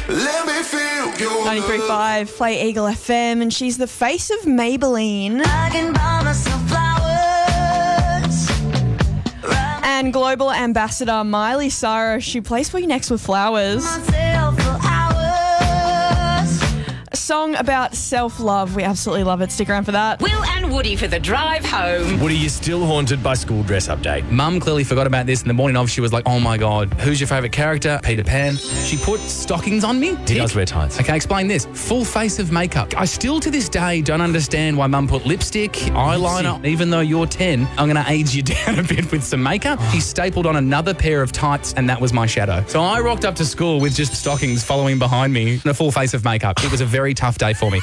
Let me feel your 93.5 Play Eagle FM, and she's the face of Maybelline. I can buy myself flowers. And global ambassador Miley Cyrus, she plays For You Next with Flowers. Myself for hours. A song about self-love. We absolutely love it. Stick around for that. Will and Woody for the drive home. Woody, you're still haunted by school dress update. Mum clearly forgot about this in the morning of. She was like, oh my God, who's your favourite character? Peter Pan. She put stockings on me. He does wear tights. Okay, explain this. Full face of makeup. I still to this day don't understand why Mum put lipstick, eyeliner. Even though you're 10, I'm going to age you down a bit with some makeup. She stapled on another pair of tights, and that was my shadow. So I rocked up to school with just stockings following behind me and a full face of makeup. It was a very tough day for me.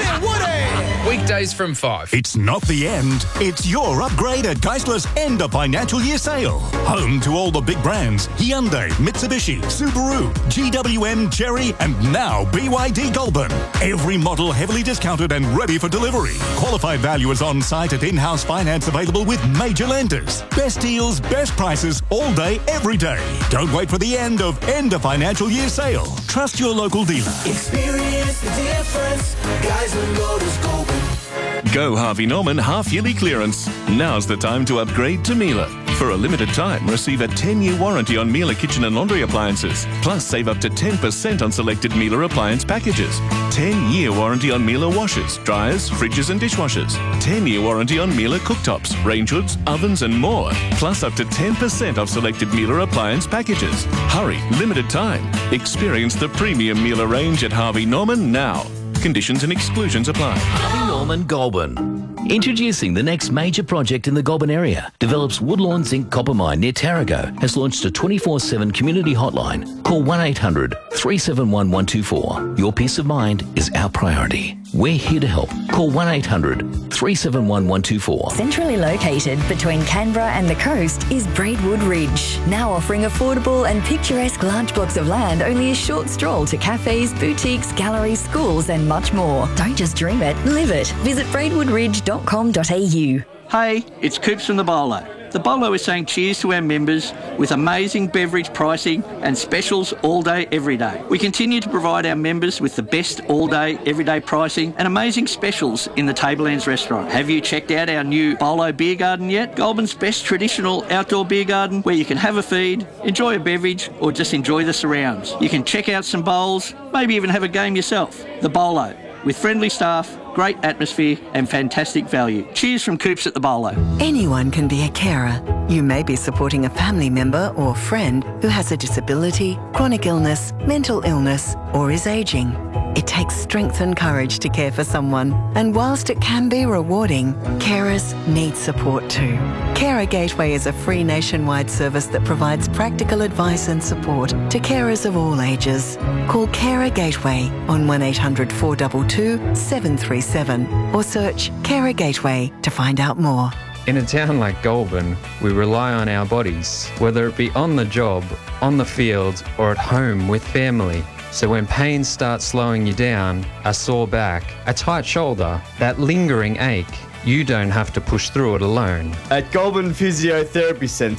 Weekdays from 5. It's not the end. It's your upgrade at Geistler's end of financial year sale. Home to all the big brands: Hyundai, Mitsubishi, Subaru, GWM, Chery, and now BYD Goulburn. Every model heavily discounted and ready for delivery. Qualified valuers on site at in-house finance available with major lenders. Best deals, best prices, all day, every day. Don't wait for the end of financial year sale. Trust your local dealer. experience the difference. Geisler Motors Goulburn. Go Harvey Norman half-yearly clearance. Now's the time to upgrade to Miele. For a limited time, receive a 10-year warranty on Miele kitchen and laundry appliances. Plus, save up to 10% on selected Miele appliance packages. 10-year warranty on Miele washers, dryers, fridges and dishwashers. 10-year warranty on Miele cooktops, range hoods, ovens and more. Plus, up to 10% off selected Miele appliance packages. Hurry, limited time. Experience the premium Miele range at Harvey Norman now. Conditions and exclusions apply. Harvey Norman Goulburn. Introducing the next major project in the Goulburn area. Develops Woodlawn Zinc Copper Mine near Tarago. Has launched a 24/7 community hotline. Call 1800 371 124. Your peace of mind is our priority. We're here to help. Call 1800 371 124. Centrally located between Canberra and the coast is Braidwood Ridge, now offering affordable and picturesque large blocks of land only a short stroll to cafes, boutiques, galleries, schools and much more. Don't just dream it, live it. Visit braidwoodridge.com.au. Hey, it's Coops from the Bolo. The Bolo is saying cheers to our members with amazing beverage pricing and specials all day, every day. We continue to provide our members with the best all day, everyday pricing and amazing specials in the Tablelands restaurant. Have you checked out our new Bolo Beer Garden yet? Goulburn's best traditional outdoor beer garden where you can have a feed, enjoy a beverage or just enjoy the surrounds. You can check out some bowls, maybe even have a game yourself. The Bolo, with friendly staff, great atmosphere and fantastic value. Cheers from Coops at the Bolo. Anyone can be a carer. You may be supporting a family member or friend who has a disability, chronic illness, mental illness, or is ageing. It takes strength and courage to care for someone, and whilst it can be rewarding, carers need support too. Carer Gateway is a free nationwide service that provides practical advice and support to carers of all ages. Call Carer Gateway on 1800 422 737 or search Carer Gateway to find out more. In a town like Goulburn, we rely on our bodies, whether it be on the job, on the field, or at home with family. So when pain starts slowing you down, a sore back, a tight shoulder, that lingering ache, you don't have to push through it alone. At Goulburn Physiotherapy Centre,